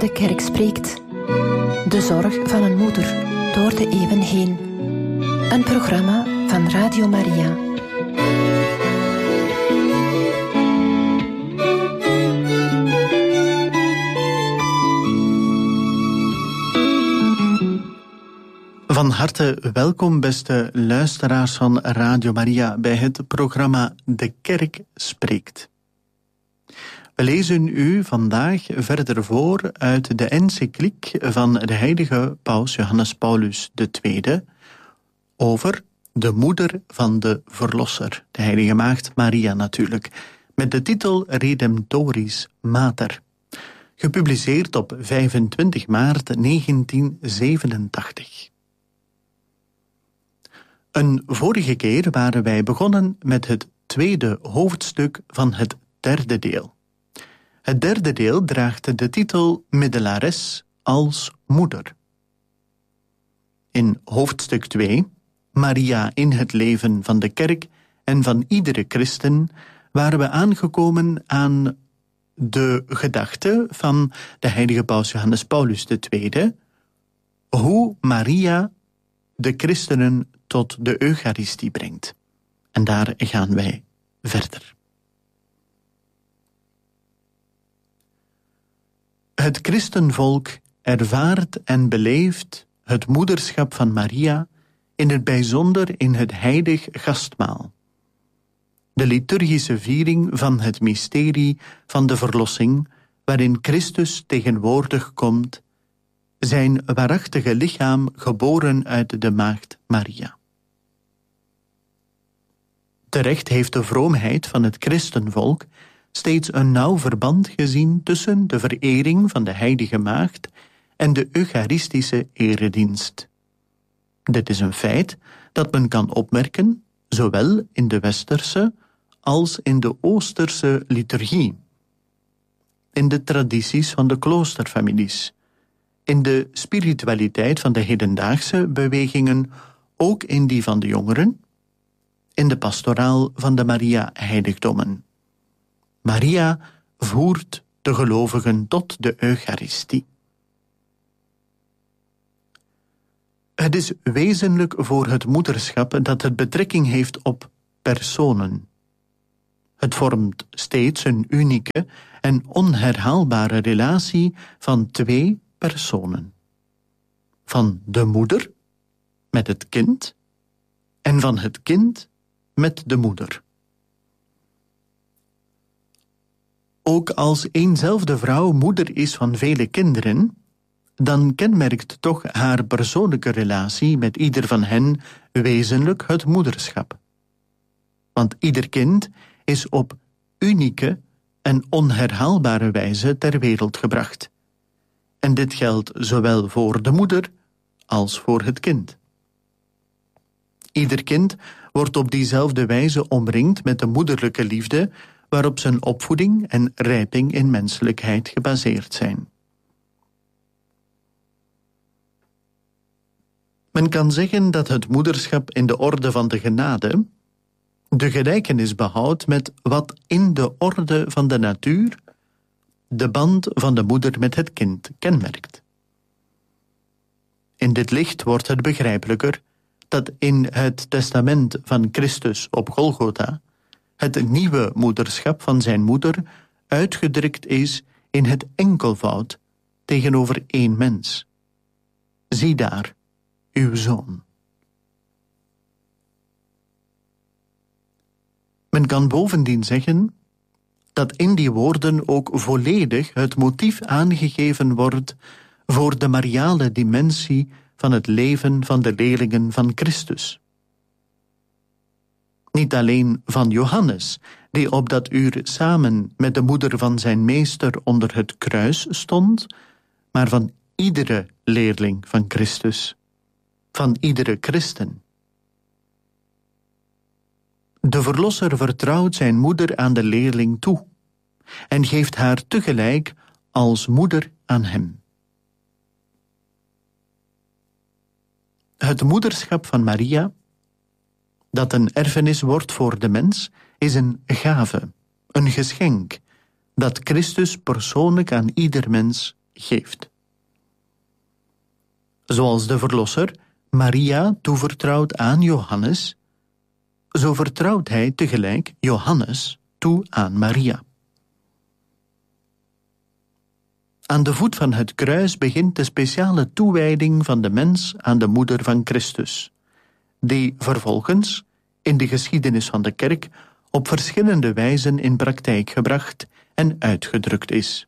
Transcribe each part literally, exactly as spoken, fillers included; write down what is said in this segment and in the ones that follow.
De kerk spreekt. De zorg van een moeder door de eeuwen heen. Een programma van Radio Maria. Van harte welkom, beste luisteraars van Radio Maria, bij het programma De Kerk Spreekt. We lezen u vandaag verder voor uit de encycliek van de heilige paus Johannes Paulus de Tweede over de moeder van de Verlosser, de heilige maagd Maria natuurlijk, met de titel Redemptoris Mater, gepubliceerd op vijfentwintig maart negentien zevenentachtig. Een vorige keer waren wij begonnen met het tweede hoofdstuk van het derde deel. Het derde deel draagt de titel Middelares als moeder. In hoofdstuk twee, Maria in het leven van de kerk en van iedere christen, waren we aangekomen aan de gedachte van de heilige paus Johannes Paulus de Tweede, hoe Maria de christenen tot de Eucharistie brengt. En daar gaan wij verder. Het christenvolk ervaart en beleeft het moederschap van Maria in het bijzonder in het heilig gastmaal. De liturgische viering van het mysterie van de verlossing, waarin Christus tegenwoordig komt, zijn waarachtige lichaam geboren uit de maagd Maria. Terecht heeft de vroomheid van het christenvolk steeds een nauw verband gezien tussen de verering van de heilige maagd en de eucharistische eredienst. Dit is een feit dat men kan opmerken, zowel in de westerse als in de oosterse liturgie, in de tradities van de kloosterfamilies, in de spiritualiteit van de hedendaagse bewegingen, ook in die van de jongeren, in de pastoraal van de Maria-heiligdommen. Maria voert de gelovigen tot de Eucharistie. Het is wezenlijk voor het moederschap dat het betrekking heeft op personen. Het vormt steeds een unieke en onherhaalbare relatie van twee personen. Van de moeder met het kind en van het kind met de moeder. Ook als eenzelfde vrouw moeder is van vele kinderen, dan kenmerkt toch haar persoonlijke relatie met ieder van hen wezenlijk het moederschap. Want ieder kind is op unieke en onherhaalbare wijze ter wereld gebracht. En dit geldt zowel voor de moeder als voor het kind. Ieder kind wordt op diezelfde wijze omringd met de moederlijke liefde, waarop zijn opvoeding en rijping in menselijkheid gebaseerd zijn. Men kan zeggen dat het moederschap in de orde van de genade de gelijkenis behoudt met wat in de orde van de natuur de band van de moeder met het kind kenmerkt. In dit licht wordt het begrijpelijker dat in het testament van Christus op Golgotha het nieuwe moederschap van zijn moeder uitgedrukt is in het enkelvoud tegenover één mens. Zie daar, uw zoon. Men kan bovendien zeggen dat in die woorden ook volledig het motief aangegeven wordt voor de mariale dimensie van het leven van de leerlingen van Christus. Niet alleen van Johannes, die op dat uur samen met de moeder van zijn meester onder het kruis stond, maar van iedere leerling van Christus, van iedere christen. De Verlosser vertrouwt zijn moeder aan de leerling toe en geeft haar tegelijk als moeder aan hem. Het moederschap van Maria, dat een erfenis wordt voor de mens, is een gave, een geschenk, dat Christus persoonlijk aan ieder mens geeft. Zoals de Verlosser Maria toevertrouwt aan Johannes, zo vertrouwt hij tegelijk Johannes toe aan Maria. Aan de voet van het kruis begint de speciale toewijding van de mens aan de moeder van Christus, die vervolgens in de geschiedenis van de kerk op verschillende wijzen in praktijk gebracht en uitgedrukt is.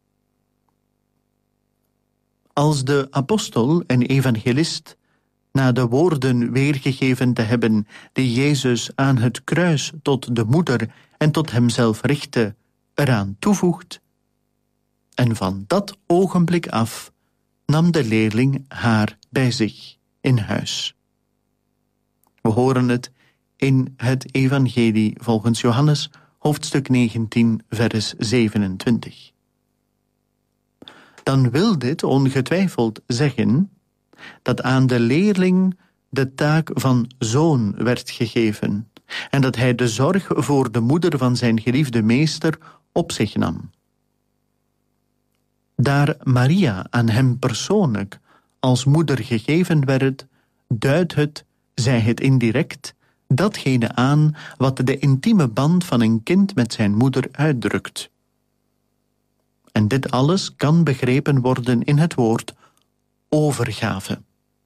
Als de apostel en evangelist, na de woorden weergegeven te hebben die Jezus aan het kruis tot de moeder en tot hemzelf richtte, eraan toevoegt, en van dat ogenblik af nam de leerling haar bij zich in huis. We horen het in het evangelie volgens Johannes, hoofdstuk negentien, vers zevenentwintig. Dan wil dit ongetwijfeld zeggen dat aan de leerling de taak van zoon werd gegeven en dat hij de zorg voor de moeder van zijn geliefde meester op zich nam. Daar Maria aan hem persoonlijk als moeder gegeven werd, duidt het, zij het indirect, datgene aan wat de intieme band van een kind met zijn moeder uitdrukt. En dit alles kan begrepen worden in het woord overgave.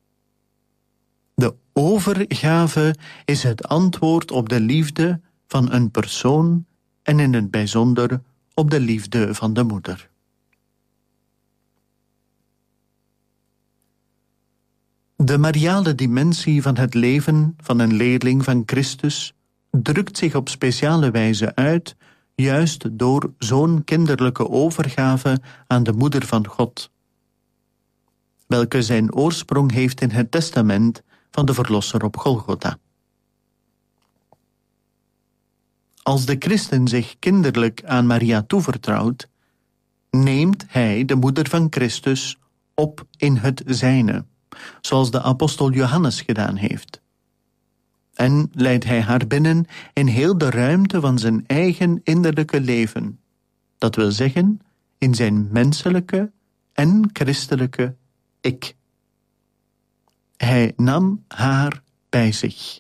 De overgave is het antwoord op de liefde van een persoon en in het bijzonder op de liefde van de moeder. De mariale dimensie van het leven van een leerling van Christus drukt zich op speciale wijze uit, juist door zo'n kinderlijke overgave aan de moeder van God, welke zijn oorsprong heeft in het testament van de Verlosser op Golgotha. Als de christen zich kinderlijk aan Maria toevertrouwt, neemt hij de moeder van Christus op in het zijne, zoals de apostel Johannes gedaan heeft. En leidt hij haar binnen in heel de ruimte van zijn eigen innerlijke leven, dat wil zeggen in zijn menselijke en christelijke ik. Hij nam haar bij zich.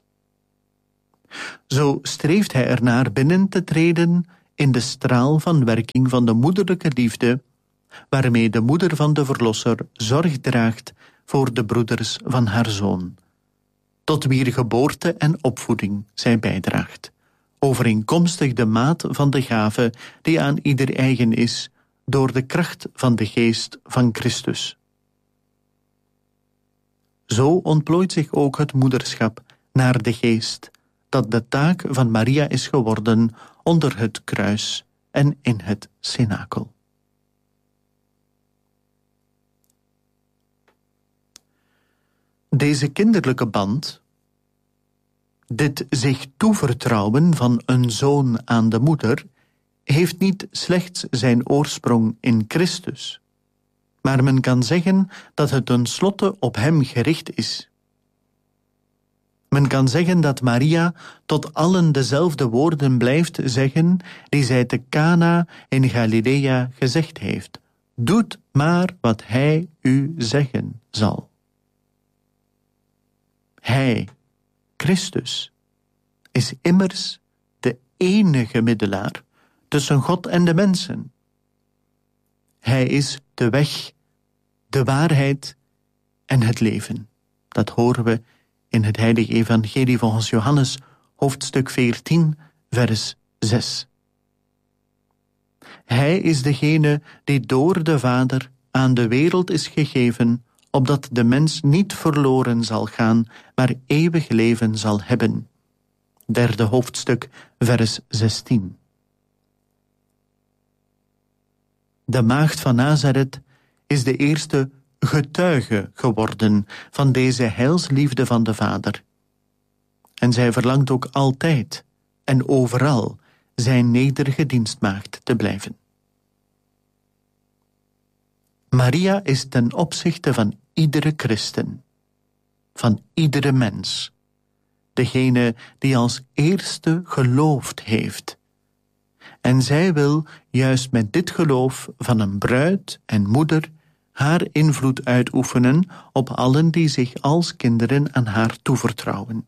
Zo streeft hij ernaar binnen te treden in de straal van werking van de moederlijke liefde, waarmee de moeder van de Verlosser zorg draagt voor de broeders van haar zoon, tot wier geboorte en opvoeding zij bijdraagt, overeenkomstig de maat van de gave die aan ieder eigen is, door de kracht van de geest van Christus. Zo ontplooit zich ook het moederschap naar de geest, dat de taak van Maria is geworden onder het kruis en in het cenakel. Deze kinderlijke band, dit zich toevertrouwen van een zoon aan de moeder, heeft niet slechts zijn oorsprong in Christus, maar men kan zeggen dat het tenslotte op hem gericht is. Men kan zeggen dat Maria tot allen dezelfde woorden blijft zeggen die zij te Cana in Galilea gezegd heeft: doet maar wat hij u zeggen zal. Hij, Christus, is immers de enige middelaar tussen God en de mensen. Hij is de weg, de waarheid en het leven. Dat horen we in het heilige evangelie volgens Johannes, hoofdstuk veertien, vers zes. Hij is degene die door de Vader aan de wereld is gegeven, opdat de mens niet verloren zal gaan, maar eeuwig leven zal hebben. Derde hoofdstuk, vers zestien. De maagd van Nazareth is de eerste getuige geworden van deze heilsliefde van de Vader. En zij verlangt ook altijd en overal zijn nederige dienstmaagd te blijven. Maria is ten opzichte van iedere christen, van iedere mens, degene die als eerste geloofd heeft En zij wil juist met dit geloof van een bruid en moeder haar invloed uitoefenen op allen die zich als kinderen aan haar toevertrouwen.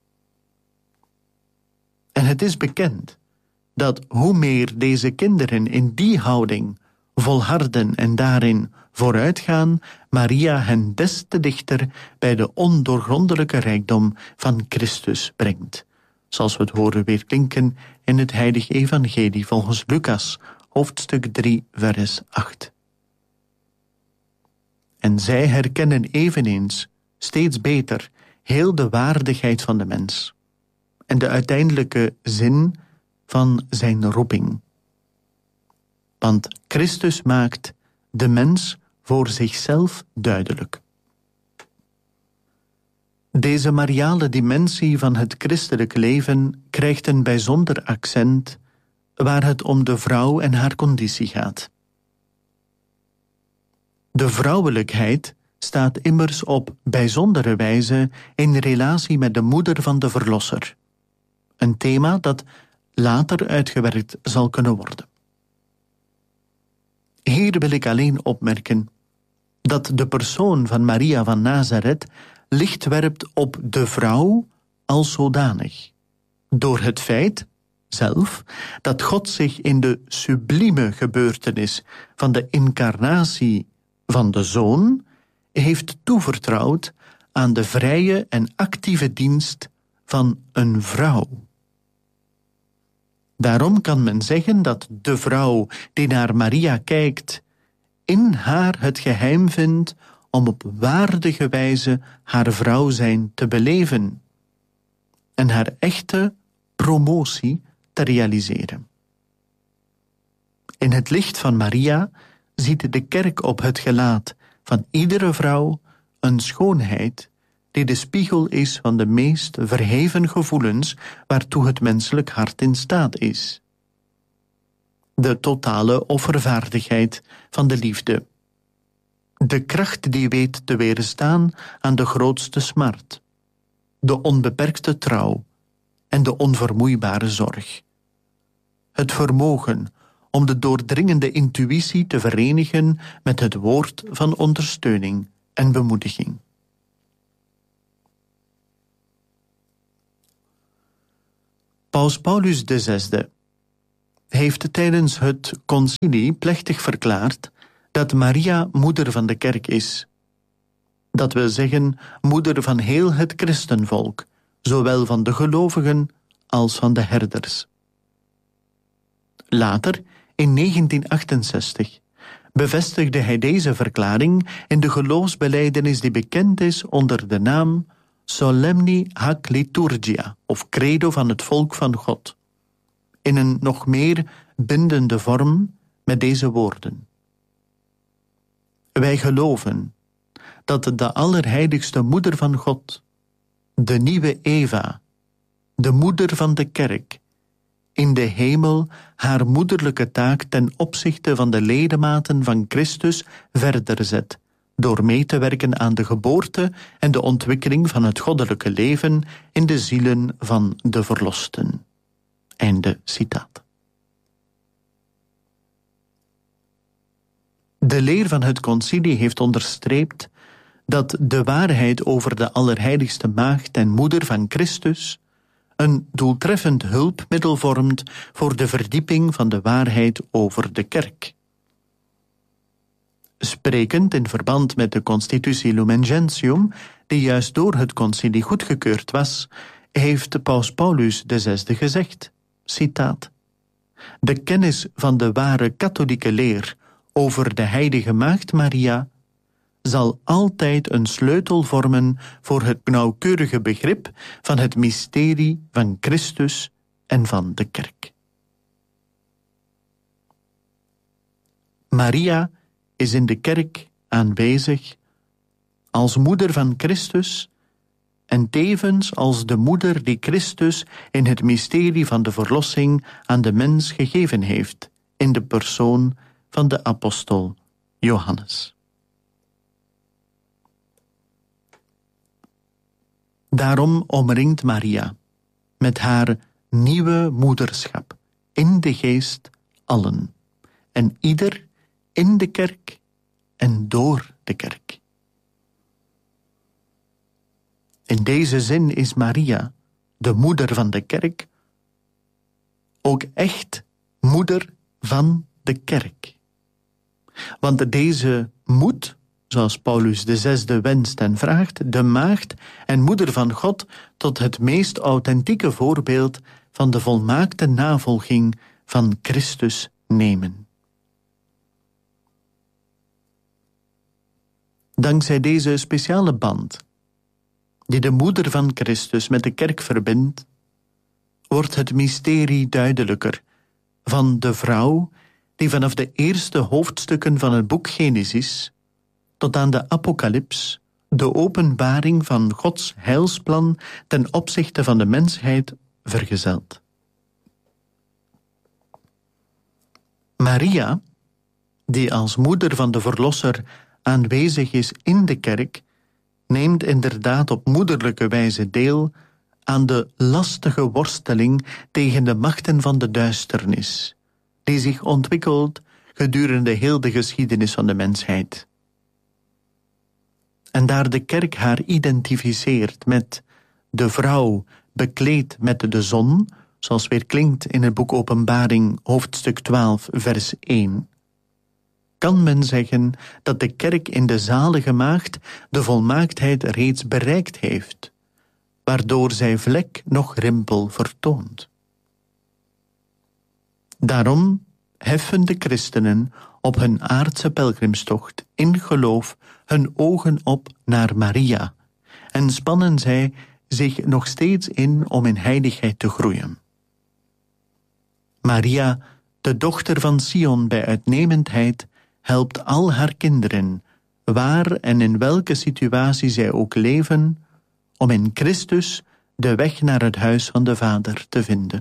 En het is bekend dat hoe meer deze kinderen in die houding volharden en daarin vooruitgaan, Maria hen des te dichter bij de ondoorgrondelijke rijkdom van Christus brengt. Zoals we het horen weer klinken in het heilige evangelie volgens Lucas, hoofdstuk drie, vers acht. En zij herkennen eveneens steeds beter heel de waardigheid van de mens en de uiteindelijke zin van zijn roeping. Want Christus maakt de mens voor zichzelf duidelijk. Deze mariale dimensie van het christelijk leven krijgt een bijzonder accent waar het om de vrouw en haar conditie gaat. De vrouwelijkheid staat immers op bijzondere wijze in relatie met de moeder van de Verlosser. Een thema dat later uitgewerkt zal kunnen worden. Hier wil ik alleen opmerken dat de persoon van Maria van Nazareth licht werpt op de vrouw als zodanig, door het feit zelf dat God zich in de sublieme gebeurtenis van de incarnatie van de Zoon heeft toevertrouwd aan de vrije en actieve dienst van een vrouw. Daarom kan men zeggen dat de vrouw die naar Maria kijkt, in haar het geheim vindt om op waardige wijze haar vrouw zijn te beleven en haar echte promotie te realiseren. In het licht van Maria ziet de kerk op het gelaat van iedere vrouw een schoonheid die de spiegel is van de meest verheven gevoelens waartoe het menselijk hart in staat is. De totale offervaardigheid van de liefde. De kracht die weet te weerstaan aan de grootste smart. De onbeperkte trouw en de onvermoeibare zorg. Het vermogen om de doordringende intuïtie te verenigen met het woord van ondersteuning en bemoediging. Paus Paulus de Zesde heeft tijdens het concilie plechtig verklaard dat Maria moeder van de kerk is. Dat wil zeggen moeder van heel het christenvolk, zowel van de gelovigen als van de herders. Later, in negentien achtenzestig, bevestigde hij deze verklaring in de geloofsbelijdenis die bekend is onder de naam Solemni Hac Liturgia, of Credo van het volk van God, in een nog meer bindende vorm met deze woorden. Wij geloven dat de allerheiligste moeder van God, de nieuwe Eva, de moeder van de kerk, in de hemel haar moederlijke taak ten opzichte van de ledematen van Christus verder zet, door mee te werken aan de geboorte en de ontwikkeling van het goddelijke leven in de zielen van de verlosten. Einde citaat. De leer van het concilie heeft onderstreept dat de waarheid over de allerheiligste maagd en moeder van Christus een doeltreffend hulpmiddel vormt voor de verdieping van de waarheid over de kerk. Sprekend in verband met de Constitutie Lumen Gentium, die juist door het concilie goedgekeurd was, heeft Paus Paulus de Zesde gezegd, citaat, de kennis van de ware katholieke leer over de heilige maagd Maria zal altijd een sleutel vormen voor het nauwkeurige begrip van het mysterie van Christus en van de kerk. Maria is in de kerk aanwezig als moeder van Christus en tevens als de moeder die Christus in het mysterie van de verlossing aan de mens gegeven heeft, in de persoon van de apostel Johannes. Daarom omringt Maria met haar nieuwe moederschap in de geest allen, en ieder in de kerk en door de kerk. In deze zin is Maria, de moeder van de kerk, ook echt moeder van de kerk. Want deze moet, zoals Paulus de zesde wenst en vraagt, de maagd en moeder van God tot het meest authentieke voorbeeld van de volmaakte navolging van Christus nemen. Dankzij deze speciale band, die de moeder van Christus met de kerk verbindt, wordt het mysterie duidelijker van de vrouw die vanaf de eerste hoofdstukken van het boek Genesis tot aan de Apocalyps de openbaring van Gods heilsplan ten opzichte van de mensheid vergezelt. Maria, die als moeder van de Verlosser aanwezig is in de kerk, neemt inderdaad op moederlijke wijze deel aan de lastige worsteling tegen de machten van de duisternis, die zich ontwikkelt gedurende heel de geschiedenis van de mensheid. En daar de kerk haar identificeert met de vrouw bekleed met de zon, zoals weer klinkt in het boek Openbaring hoofdstuk twaalf vers één, kan men zeggen dat de kerk in de zalige maagd de volmaaktheid reeds bereikt heeft, waardoor zij vlek noch rimpel vertoont. Daarom heffen de christenen op hun aardse pelgrimstocht in geloof hun ogen op naar Maria en spannen zij zich nog steeds in om in heiligheid te groeien. Maria, de dochter van Sion bij uitnemendheid, helpt al haar kinderen, waar en in welke situatie zij ook leven, om in Christus de weg naar het huis van de Vader te vinden.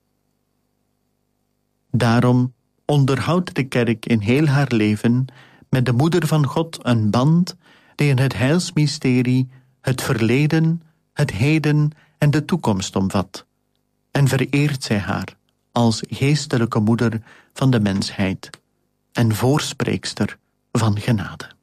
Daarom onderhoudt de kerk in heel haar leven met de moeder van God een band die in het heilsmysterie het verleden, het heden en de toekomst omvat, en vereert zij haar als geestelijke moeder van de mensheid en voorspreekster van genade.